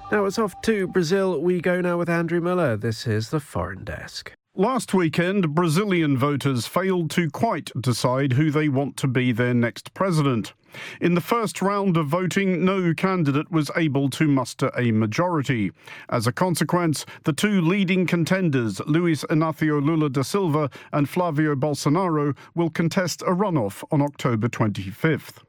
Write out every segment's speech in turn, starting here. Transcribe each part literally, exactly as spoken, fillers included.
Now it's off to Brazil. We go now with Andrew Miller. This is the Foreign Desk. Last weekend, Brazilian voters failed to quite decide who they want to be their next president. In the first round of voting, no candidate was able to muster a majority. As a consequence, the two leading contenders, Luiz Inácio Lula da Silva and Flávio Bolsonaro, will contest a runoff on October twenty-fifth.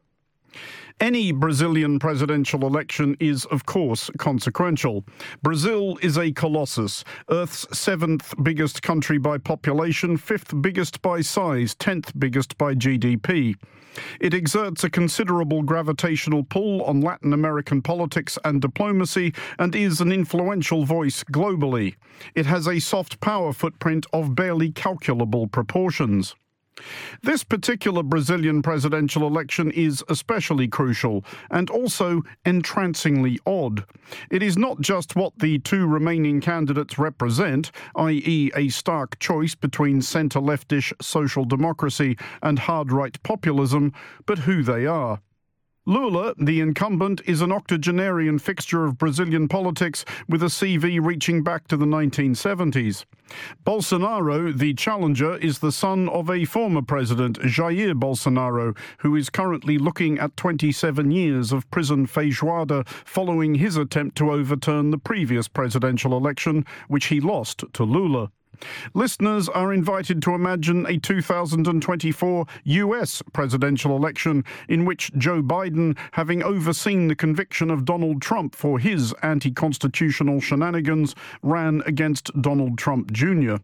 Any Brazilian presidential election is, of course, consequential. Brazil is a colossus, Earth's seventh biggest country by population, fifth biggest by size, tenth biggest by G D P. It exerts a considerable gravitational pull on Latin American politics and diplomacy and is an influential voice globally. It has a soft power footprint of barely calculable proportions. This particular Brazilian presidential election is especially crucial and also entrancingly odd. It is not just what the two remaining candidates represent, that is a stark choice between centre-leftish social democracy and hard-right populism, but who they are. Lula, the incumbent, is an octogenarian fixture of Brazilian politics with a C V reaching back to the nineteen seventies. Bolsonaro, the challenger, is the son of a former president, Jair Bolsonaro, who is currently looking at twenty-seven years of prison feijoada following his attempt to overturn the previous presidential election, which he lost to Lula. Listeners are invited to imagine a two thousand twenty-four U S presidential election in which Joe Biden, having overseen the conviction of Donald Trump for his anti-constitutional shenanigans, ran against Donald Trump Junior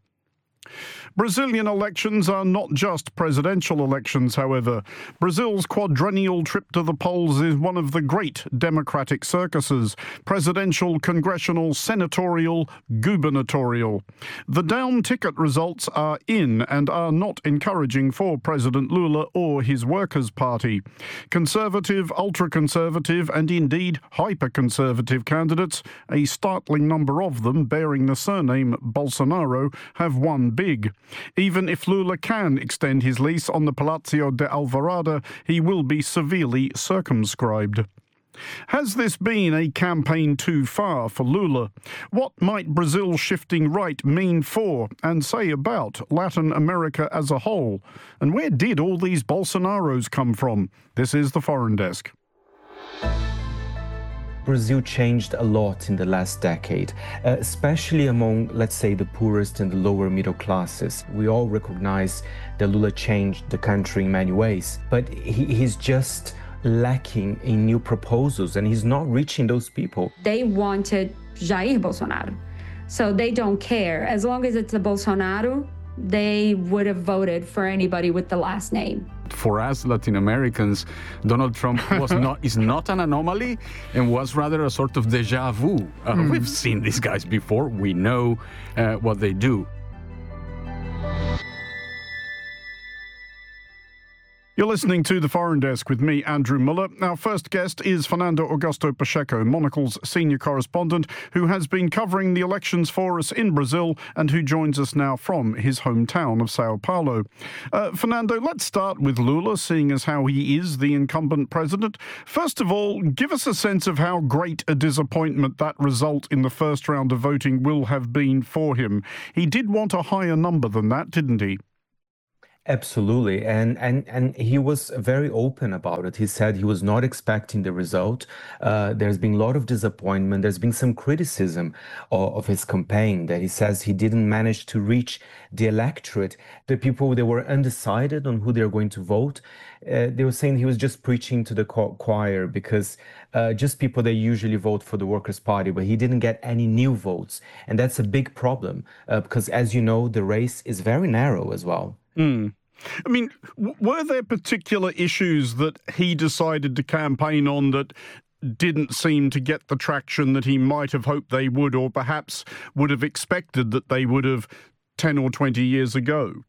Brazilian elections are not just presidential elections, however. Brazil's quadrennial trip to the polls is one of the great democratic circuses: presidential, congressional, senatorial, gubernatorial. The down ticket results are in and are not encouraging for President Lula or his Workers' Party. Conservative, ultra-conservative and indeed hyper-conservative candidates, a startling number of them bearing the surname Bolsonaro, have won big. Even if Lula can extend his lease on the Palácio de Alvorada, he will be severely circumscribed. Has this been a campaign too far for Lula? What might Brazil's shifting right mean for and say about Latin America as a whole? And where did all these Bolsonaros come from? This is the Foreign Desk. Brazil changed a lot in the last decade, uh, especially among, let's say, the poorest and the lower middle classes. We all recognize that Lula changed the country in many ways, but he, he's just lacking in new proposals and he's not reaching those people. They wanted Jair Bolsonaro, so they don't care. As long as it's a Bolsonaro, they would have voted for anybody with the last name. For us Latin Americans, Donald Trump was not is not an anomaly and was rather a sort of deja vu. Uh, mm. We've seen these guys before. We know uh, what they do. You're listening to The Foreign Desk with me, Andrew Muller. Our first guest is Fernando Augusto Pacheco, Monocle's senior correspondent, who has been covering the elections for us in Brazil and who joins us now from his hometown of Sao Paulo. Uh, Fernando, let's start with Lula, seeing as how he is the incumbent president. First of all, give us a sense of how great a disappointment that result in the first round of voting will have been for him. He did want a higher number than that, didn't he? Absolutely. And, and and he was very open about it. He said he was not expecting the result. Uh, there's been a lot of disappointment. There's been some criticism of, of his campaign that he says he didn't manage to reach the electorate. The people, they were undecided on who they're going to vote. Uh, they were saying he was just preaching to the choir because uh, just people that usually vote for the Workers' Party, but he didn't get any new votes. And that's a big problem uh, because, as you know, the race is very narrow as well. Mm. I mean, w- were there particular issues that he decided to campaign on that didn't seem to get the traction that he might have hoped they would, or perhaps would have expected that they would have ten or twenty years ago?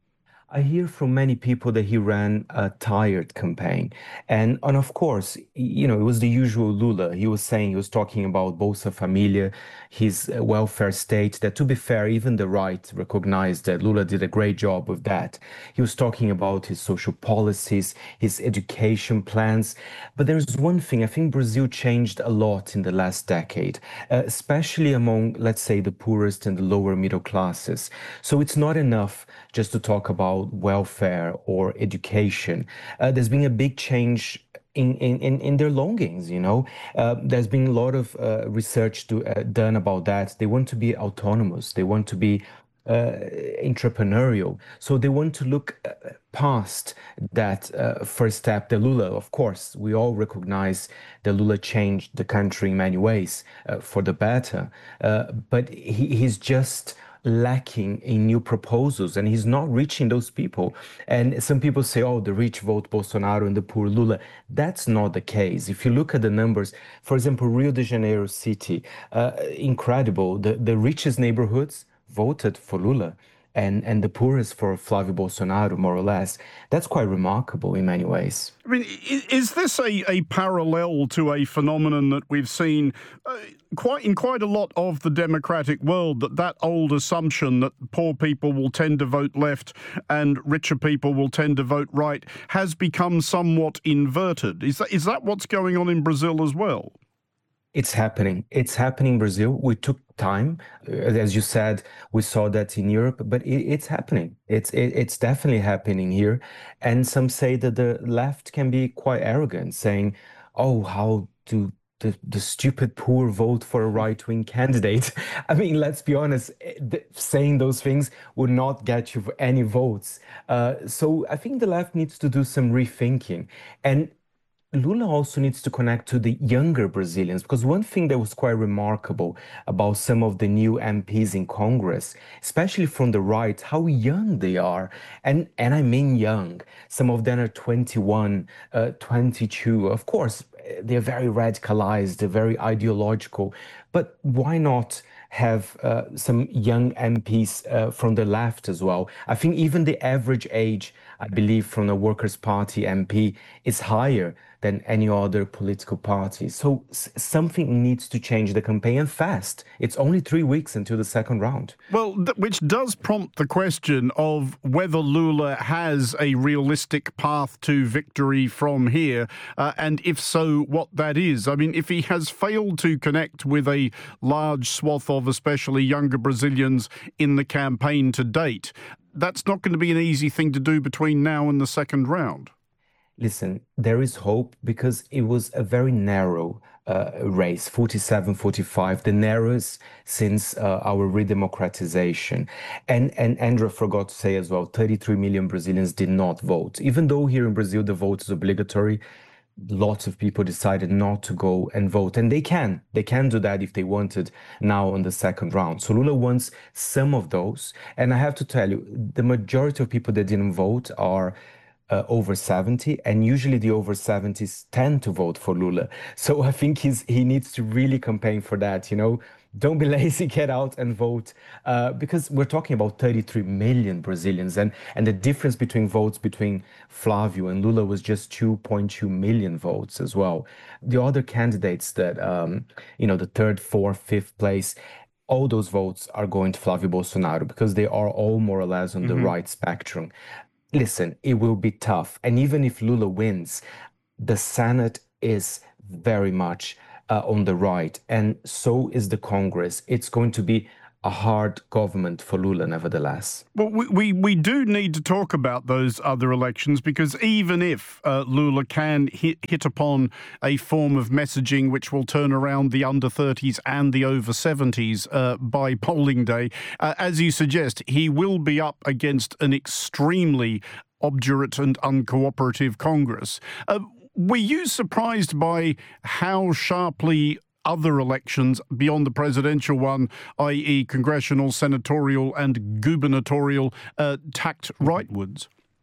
I hear from many people that he ran a tired campaign. And, and of course, you know, it was the usual Lula. He was saying, he was talking about Bolsa Familia, his welfare state, that to be fair, even the right recognized that Lula did a great job with that. He was talking about his social policies, his education plans. But there's one thing, I think Brazil changed a lot in the last decade, uh, especially among, let's say, the poorest and the lower middle classes. So it's not enough just to talk about welfare or education. Uh, there's been a big change in, in, in their longings, you know. Uh, there's been a lot of uh, research to, uh, done about that. They want to be autonomous. They want to be uh, entrepreneurial. So they want to look uh, past that uh, first step. The Lula, of course, we all recognize that Lula changed the country in many ways uh, for the better. Uh, but he, he's just lacking in new proposals, and he's not reaching those people. And some people say, oh, the rich vote Bolsonaro and the poor Lula. That's not the case. If you look at the numbers, for example, Rio de Janeiro city, uh, incredible. The, the richest neighborhoods voted for Lula, and, and the poorest for Flávio Bolsonaro, more or less. That's quite remarkable in many ways. I mean, is this a, a parallel to a phenomenon that we've seen uh, quite in quite a lot of the democratic world, that that old assumption that poor people will tend to vote left and richer people will tend to vote right has become somewhat inverted? Is that, is that what's going on in Brazil as well? It's happening. It's happening in Brazil. We took time. As you said, we saw that in Europe, but it, it's happening. It's it, it's definitely happening here. And some say that the left can be quite arrogant, saying, oh, how do the, the stupid poor vote for a right-wing candidate? I mean, let's be honest, saying those things would not get you any votes. Uh, so I think the left needs to do some rethinking. And Lula also needs to connect to the younger Brazilians, because one thing that was quite remarkable about some of the new M Ps in Congress, especially from the right, how young they are. And, and I mean young. Some of them are twenty-one, uh, twenty-two. Of course, they're very radicalized, they're very ideological. But why not have uh, some young M Ps uh, from the left as well? I think even the average age, I believe, from the Workers' Party M P is higher than any other political party. So s- something needs to change the campaign, and fast. It's only three weeks until the second round. Well, th- which does prompt the question of whether Lula has a realistic path to victory from here, uh, and if so, what that is. I mean, if he has failed to connect with a large swath of especially younger Brazilians in the campaign to date, that's not going to be an easy thing to do between now and the second round. Listen, there is hope because it was a very narrow uh, race, forty-seven forty-five, the narrowest since uh, our redemocratization. And, and Andrea forgot to say as well, thirty-three million Brazilians did not vote. Even though here in Brazil the vote is obligatory, lots of people decided not to go and vote. And they can. They can do that if they wanted now on the second round. So Lula wants some of those. And I have to tell you, the majority of people that didn't vote are Uh, over seventy, and usually the over seventies tend to vote for Lula. So I think he's he needs to really campaign for that, you know. Don't be lazy, get out and vote, uh, because we're talking about thirty-three million Brazilians, and, and the difference between votes between Flávio and Lula was just two point two million votes as well. The other candidates that, um, you know, the third, fourth, fifth place, all those votes are going to Flávio Bolsonaro because they are all more or less on mm-hmm. the right spectrum. Listen, it will be tough. And even if Lula wins, the Senate is very much uh, on the right. And so is the Congress. It's going to be a hard government for Lula, nevertheless. Well, we, we, we do need to talk about those other elections, because even if uh, Lula can hit, hit upon a form of messaging which will turn around the under thirties and the over seventies uh, by polling day, uh, as you suggest, he will be up against an extremely obdurate and uncooperative Congress. Uh, were you surprised by how sharply other elections beyond the presidential one, that is congressional, senatorial and gubernatorial, uh, tacked rightwards?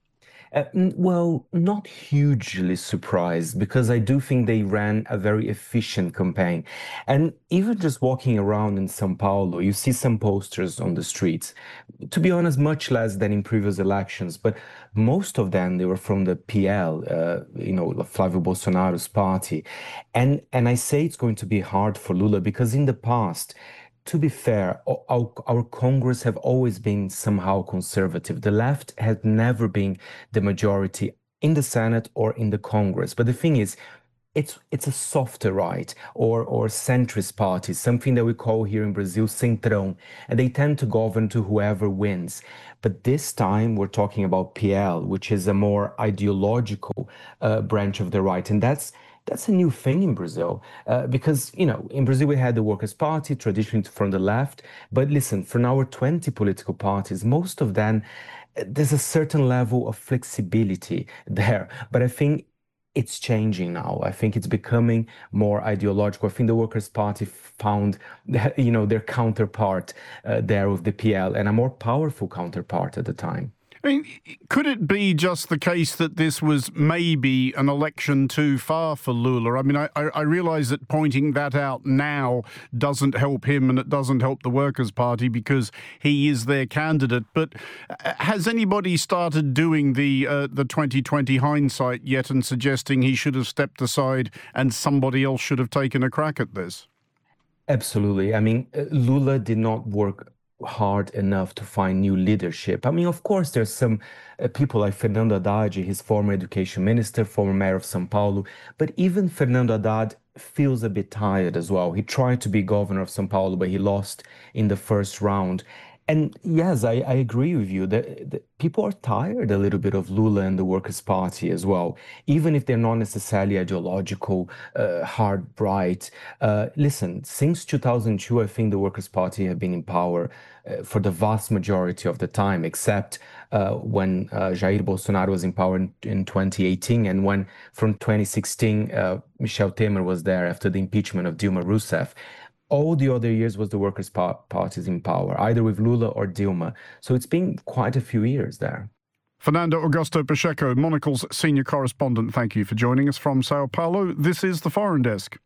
Uh, n- well, not hugely surprised because I do think they ran a very efficient campaign. And even just walking around in São Paulo, you see some posters on the streets. To be honest, much less than in previous elections, but most of them they were from the P L, uh, you know, Flávio Bolsonaro's party. And and I say it's going to be hard for Lula because in the past, to be fair, our, our Congress have always been somehow conservative. The left has never been the majority in the Senate or in the Congress. But the thing is, it's it's a softer right or or centrist party, something that we call here in Brazil centrão, and they tend to govern to whoever wins. But this time we're talking about P L, which is a more ideological uh, branch of the right, and that's that's a new thing in Brazil uh, because, you know, in Brazil we had the Workers' Party, traditionally from the left. But listen, for our twenty political parties, most of them, there's a certain level of flexibility there. But I think it's changing now. I think it's becoming more ideological. I think the Workers' Party found, you know, their counterpart uh, there with the P L and a more powerful counterpart at the time. I mean, could it be just the case that this was maybe an election too far for Lula? I mean, I, I realise that pointing that out now doesn't help him and it doesn't help the Workers' Party because he is their candidate. But has anybody started doing the uh, the twenty twenty hindsight yet and suggesting he should have stepped aside and somebody else should have taken a crack at this? Absolutely. I mean, Lula did not work hard enough to find new leadership. I mean, of course, there's some uh, people like Fernando Haddad, his former education minister, former mayor of São Paulo, but even Fernando Haddad feels a bit tired as well. He tried to be governor of São Paulo, but he lost in the first round. And yes, I, I agree with you that, that people are tired a little bit of Lula and the Workers' Party as well, even if they're not necessarily ideological, uh, hard, right. Uh, listen, since two thousand two, I think the Workers' Party have been in power uh, for the vast majority of the time, except uh, when uh, Jair Bolsonaro was in power in, in twenty eighteen, and when from twenty sixteen, uh, Michel Temer was there after the impeachment of Dilma Rousseff. All the other years was the Workers' Parties in power, either with Lula or Dilma. So it's been quite a few years there. Fernando Augusto Pacheco, Monocle's senior correspondent, thank you for joining us from Sao Paulo. This is the Foreign Desk.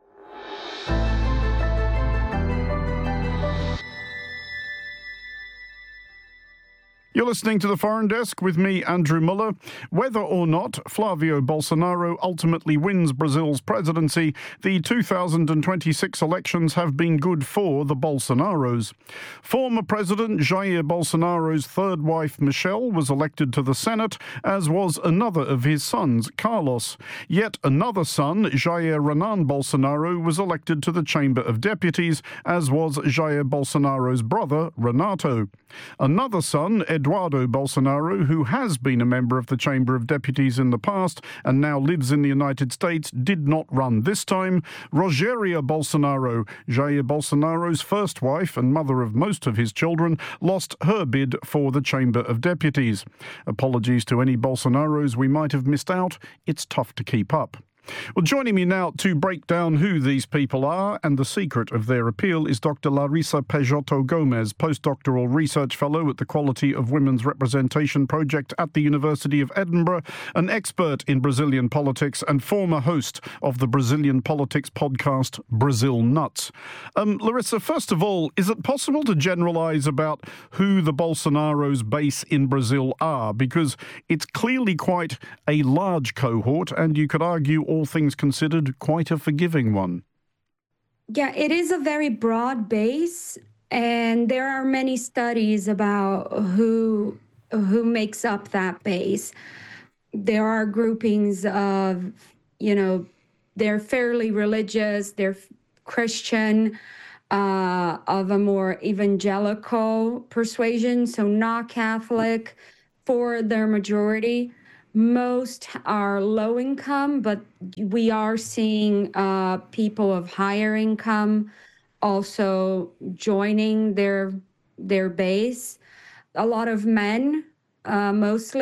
You're listening to the Foreign Desk with me, Andrew Muller. Whether or not Flávio Bolsonaro ultimately wins Brazil's presidency, the two thousand twenty-six elections have been good for the Bolsonaros. Former President Jair Bolsonaro's third wife, Michelle, was elected to the Senate, as was another of his sons, Carlos. Yet another son, Jair Renan Bolsonaro, was elected to the Chamber of Deputies, as was Jair Bolsonaro's brother, Renato. Another son, Eduardo Bolsonaro, who has been a member of the Chamber of Deputies in the past and now lives in the United States, did not run this time. Rogéria Bolsonaro, Jair Bolsonaro's first wife and mother of most of his children, lost her bid for the Chamber of Deputies. Apologies to any Bolsonaros we might have missed out. It's tough to keep up. Well, joining me now to break down who these people are and the secret of their appeal is Doctor Larissa Peixoto Gomes, postdoctoral research fellow at the Quality of Women's Representation Project at the University of Edinburgh, an expert in Brazilian politics and former host of the Brazilian politics podcast Brazil Nuts. Um, Larissa, first of all, is it possible to generalize about who the Bolsonaros' base in Brazil are? Because it's clearly quite a large cohort, and you could argue all things considered, quite a forgiving one. Yeah, it is a very broad base, and there are many studies about who who makes up that base. There are groupings of, you know, they're fairly religious, they're Christian, uh, of a more evangelical persuasion, so not Catholic for their majority. Most are low income, but we are seeing uh, people of higher income also joining their their base. A lot of men, uh, mostly.